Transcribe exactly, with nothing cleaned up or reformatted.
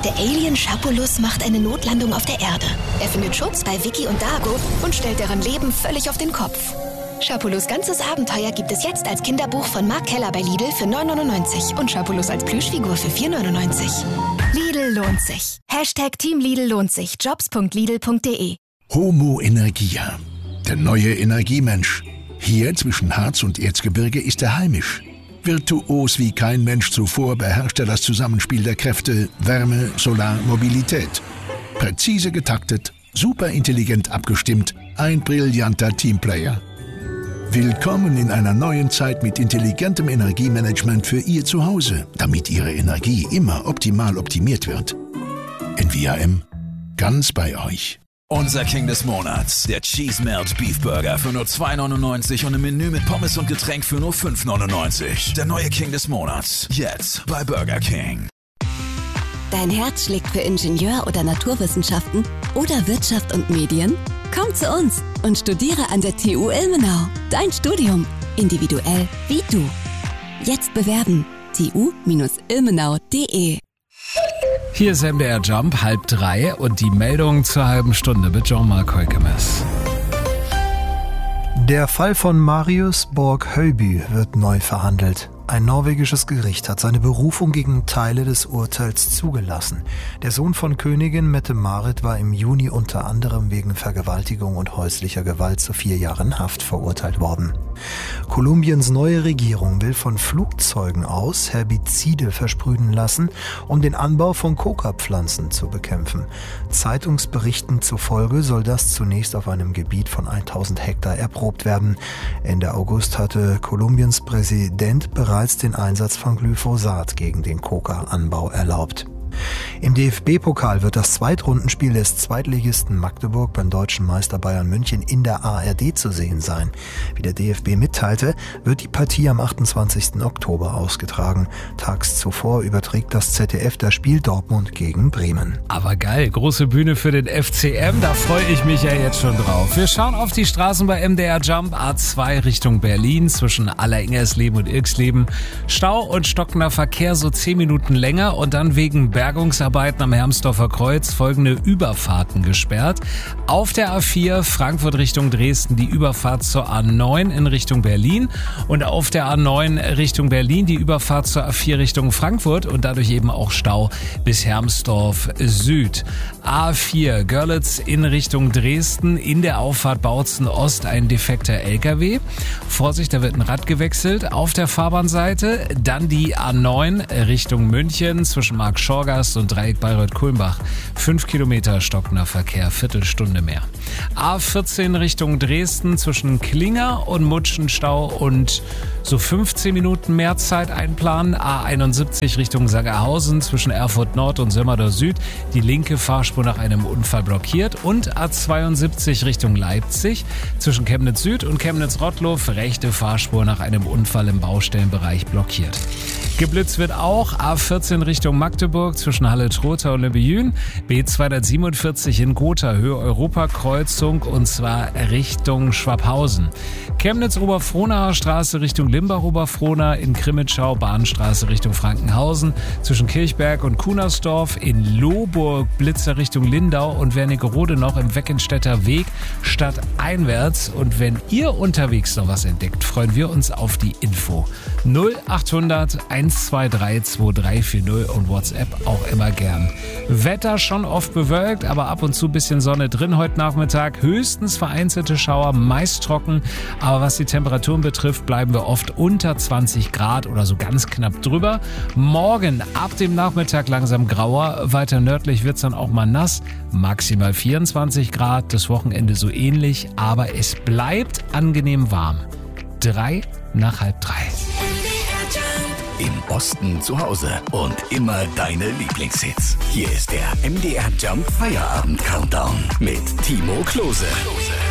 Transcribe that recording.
Der Alien Schapulus macht eine Notlandung auf der Erde. Er findet Schutz bei Vicky und Dago und stellt deren Leben völlig auf den Kopf. Schapulus' ganzes Abenteuer gibt es jetzt als Kinderbuch von Mark Keller bei Lidl für neun neunundneunzig und Schapulus als Plüschfigur für vier neunundneunzig. Lidl lohnt sich. Hashtag Team Lidl lohnt sich. jobs punkt lidl punkt de. Homo Energia, der neue Energiemensch. Hier zwischen Harz und Erzgebirge ist er heimisch. Virtuos wie kein Mensch zuvor beherrscht er das Zusammenspiel der Kräfte Wärme, Solar, Mobilität. Präzise getaktet, superintelligent abgestimmt, ein brillanter Teamplayer. Willkommen in einer neuen Zeit mit intelligentem Energiemanagement für Ihr Zuhause, damit Ihre Energie immer optimal optimiert wird. N V I M, ganz bei euch. Unser King des Monats, der Cheese Melt Beef Burger für nur zwei neunundneunzig und ein Menü mit Pommes und Getränk für nur fünf neunundneunzig. Der neue King des Monats, jetzt bei Burger King. Dein Herz schlägt für Ingenieur- oder Naturwissenschaften oder Wirtschaft und Medien? Komm zu uns und studiere an der T U Ilmenau. Dein Studium, individuell wie du. Jetzt bewerben, t u ilmenau punkt de. Hier ist M D R Jump, halb drei und die Meldung zur halben Stunde mit Jean-Marc Heukemes. Der Fall von Marius Borg-Høiby wird neu verhandelt. Ein norwegisches Gericht hat seine Berufung gegen Teile des Urteils zugelassen. Der Sohn von Königin Mette-Marit war im Juni unter anderem wegen Vergewaltigung und häuslicher Gewalt zu vier Jahren Haft verurteilt worden. Kolumbiens neue Regierung will von Flugzeugen aus Herbizide versprühen lassen, um den Anbau von Coca-Pflanzen zu bekämpfen. Zeitungsberichten zufolge soll das zunächst auf einem Gebiet von tausend Hektar erprobt werden. Ende August hatte Kolumbiens Präsident bereits den Einsatz von Glyphosat gegen den Coca-Anbau erlaubt. Im D F B-Pokal wird das Zweitrundenspiel des Zweitligisten Magdeburg beim deutschen Meister Bayern München in der A R D zu sehen sein. Wie der D F B mitteilte, wird die Partie am achtundzwanzigsten Oktober ausgetragen. Tags zuvor überträgt das Z D F das Spiel Dortmund gegen Bremen. Aber geil, große Bühne für den F C M, da freue ich mich ja jetzt schon drauf. Wir schauen auf die Straßen bei M D R Jump, A zwei Richtung Berlin, zwischen Alleringsersleben und Irksleben. Stau und stockender Verkehr so zehn Minuten länger und dann wegen Bergungsarbeiten am Hermsdorfer Kreuz folgende Überfahrten gesperrt. Auf der A vier Frankfurt Richtung Dresden die Überfahrt zur A neun in Richtung Berlin und auf der A neun Richtung Berlin die Überfahrt zur A vier Richtung Frankfurt und dadurch eben auch Stau bis Hermsdorf Süd. A vier Görlitz in Richtung Dresden, in der Auffahrt Bautzen Ost ein defekter L K W. Vorsicht, da wird ein Rad gewechselt auf der Fahrbahnseite. Dann die A neun Richtung München zwischen Mark Schorgast und Dreieck Bayreuth-Kulmbach. Fünf Kilometer stockender Verkehr, Viertelstunde mehr. A vierzehn Richtung Dresden zwischen Klinger und Mutschenstau und so fünfzehn Minuten mehr Zeit einplanen. A einundsiebzig Richtung Sangerhausen zwischen Erfurt Nord und Sömmerder Süd. Die linke Fahrspur nach einem Unfall blockiert. Und A zweiundsiebzig Richtung Leipzig zwischen Chemnitz Süd und Chemnitz-Rottluff. Rechte Fahrspur nach einem Unfall im Baustellenbereich blockiert. Geblitzt wird auch A vierzehn Richtung Magdeburg zwischen Halle-Trotha und Leubejün, B zweihundertsiebenundvierzig in Gotha Höhe Europakreuzung und zwar Richtung Schwabhausen. Chemnitz-Oberfrohnaer Straße Richtung Limbach-Oberfrohna, in Krimitschau Bahnstraße Richtung Frankenhausen, zwischen Kirchberg und Kunersdorf, in Lohburg Blitzer Richtung Lindau und Wernigerode noch im Weckenstädter Weg stadteinwärts. Und wenn ihr unterwegs noch was entdeckt, freuen wir uns auf die Info. null achthundert eins zwei drei zwei drei vier null und WhatsApp auch immer gern. Wetter schon oft bewölkt, aber ab und zu bisschen Sonne drin heute Nachmittag. Höchstens vereinzelte Schauer, meist trocken. Aber was die Temperaturen betrifft, bleiben wir oft unter zwanzig Grad oder so ganz knapp drüber. Morgen ab dem Nachmittag langsam grauer. Weiter nördlich wird es dann auch mal nass. Maximal vierundzwanzig Grad. Das Wochenende so ähnlich. Aber es bleibt angenehm warm. Drei nach halb drei. Im Osten zu Hause und immer deine Lieblingshits. Hier ist der M D R Jump Feierabend Countdown mit Timo Klose.